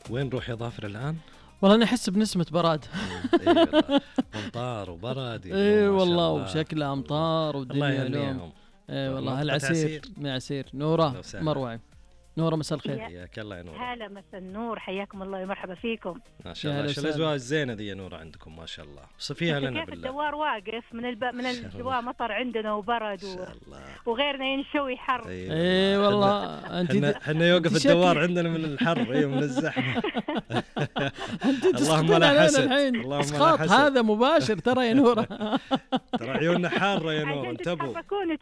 وين نروح يا ظافر الآن؟ والله أنا أحس بنسمة براد. إيه والله، أمطار وبرد. إيه والله، وشكل أمطار والدنيا اليوم. إيه والله هالعسير معسير. نورة مروعة. نورة مساء الخير. حياك الله يا نورة. هلا مساء النور، حياكم الله ومرحبا فيكم. ما شاء الله، شو الأجواء الزينة دي يا نورة عندكم ما شاء الله، وصفيها لنا كيف الدوار واقف من الجواء مطر عندنا وبرد وغيرنا ينشوي حر. اي والله احنا يوقف الدوار عندنا من الحر. ايوه من الزحمة. اللهم لا حسد، اللهم لا حسد. هذا مباشر ترى يا نورة. ترى عيوننا حارة يا نورة، انتبهوا.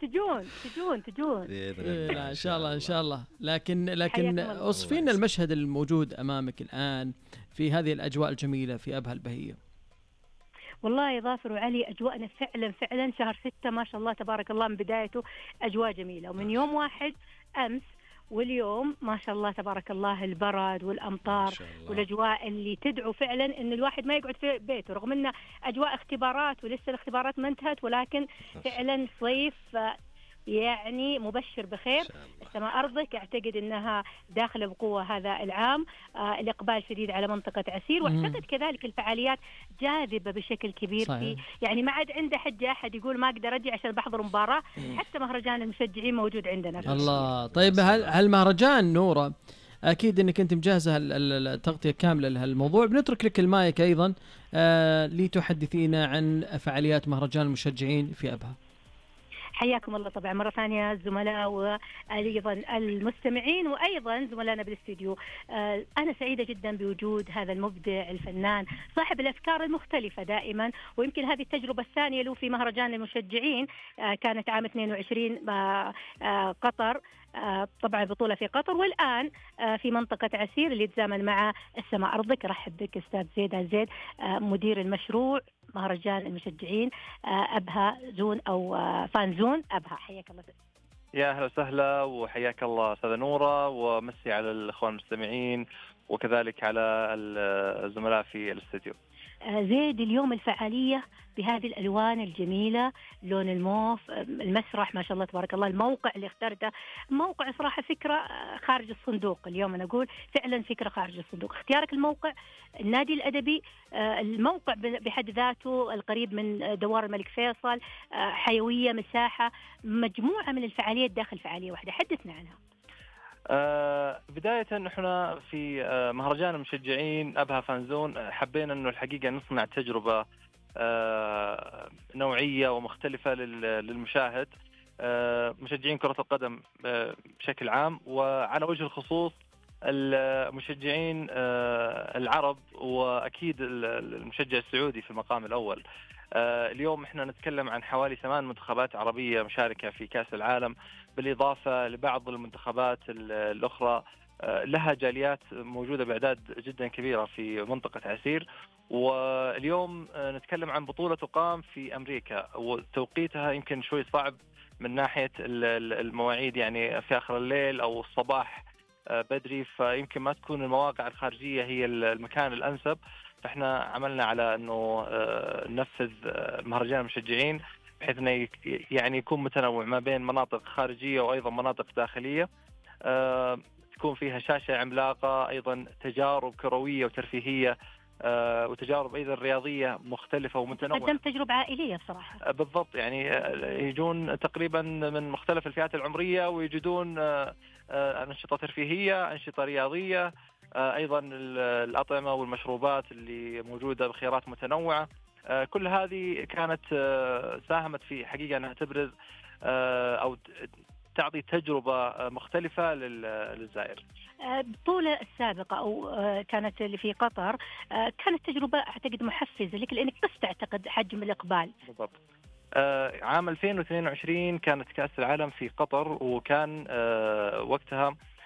تجون. ان شاء الله ان شاء الله. لكن اوصفينا المشهد الموجود امامك الان في هذه الاجواء الجميله في ابها البهيه. والله يا ظافر وعلي، اجواءنا فعلا شهر 6 ما شاء الله تبارك الله من بدايته اجواء جميله، ومن يوم 1 امس واليوم ما شاء الله تبارك الله البرد والامطار والاجواء اللي تدعو فعلا ان الواحد ما يقعد في بيته، رغم ان اجواء اختبارات ولسه الاختبارات ما انتهت، ولكن فعلا صيف يعني مبشر بخير. السماء أرضك أعتقد أنها داخلة بقوة هذا العام. الإقبال شديد على منطقة عسير، وأعتقد كذلك الفعاليات جاذبة بشكل كبير. في يعني ما عاد عنده حجة أحد يقول ما أقدر أجي عشان بحضر مباراة. حتى مهرجان المشجعين موجود عندنا. الله. طيب هالمهرجان نورة أكيد أنك أنت مجهزة التغطية كاملة لهالموضوع، بنترك لك المايك أيضا لتحدثينا عن فعاليات مهرجان المشجعين في أبها. حياكم الله طبعا مرة ثانية الزملاء وأيضا المستمعين وأيضا زملائنا بالاستديو. أنا سعيدة جدا بوجود هذا المبدع الفنان صاحب الأفكار المختلفة دائما، ويمكن هذه التجربة الثانية له في مهرجان المشجعين. كانت عام 22 قطر، طبعا بطولة في قطر، والآن في منطقة عسير اللي يتزامن مع السماء أرضك. رحب بك أستاذ زيد زيد، مدير المشروع مهرجان المشجعين أبها زون أو فان زون أبها. حياك الله. يا أهلا وسهلا، وحياك الله أستاذة نورة، ومسي على الأخوان المستمعين وكذلك على الزملاء في الاستديو. زيد، اليوم الفعالية بهذه الألوان الجميلة، لون الموف، المسرح ما شاء الله تبارك الله، الموقع اللي اخترته موقع صراحة فكرة خارج الصندوق. اليوم أنا أقول فعلا فكرة خارج الصندوق. اختيارك الموقع النادي الأدبي، الموقع بحد ذاته القريب من دوار الملك فيصل، حيوية، مساحة، مجموعة من الفعاليات داخل فعالية واحدة. حدثنا عنها. بداية احنا في مهرجان المشجعين أبها فانزون حبينا انه الحقيقة نصنع تجربة نوعية ومختلفة للمشاهد، مشجعين كرة القدم بشكل عام، وعلى وجه الخصوص المشجعين العرب، وأكيد المشجع السعودي في المقام الأول. اليوم احنا نتكلم عن حوالي 8 منتخبات عربية مشاركة في كأس العالم، بالإضافة لبعض المنتخبات الأخرى لها جاليات موجودة بأعداد جدا كبيرة في منطقة عسير. واليوم نتكلم عن بطولة تقام في أمريكا، وتوقيتها يمكن شوي صعب من ناحية المواعيد، يعني في آخر الليل أو الصباح بدري، فيمكن ما تكون المواقع الخارجية هي المكان الأنسب. فإحنا عملنا على أنه ننفذ مهرجان المشجعين بحيث أنه يعني يكون متنوع ما بين مناطق خارجية وأيضا مناطق داخلية، تكون فيها شاشة عملاقة، أيضا تجارب كروية وترفيهية، وتجارب أيضا رياضية مختلفة ومتنوعة. قدمت تجربة عائلية بصراحة. بالضبط، يعني يجون تقريبا من مختلف الفئات العمرية، ويجدون أنشطة ترفيهية، أنشطة رياضية، أيضا الأطعمة والمشروبات اللي موجودة بخيارات متنوعة. كل هذه كانت ساهمت في حقيقة أنها تبرز أو تعطي تجربة مختلفة للزائر. البطولة السابقة أو كانت اللي في قطر كانت تجربة أعتقد محفزة لك، لأنك بس تعتقد حجم الإقبال. بالضبط. عام 2022 كانت كأس العالم في قطر، وكان وقتها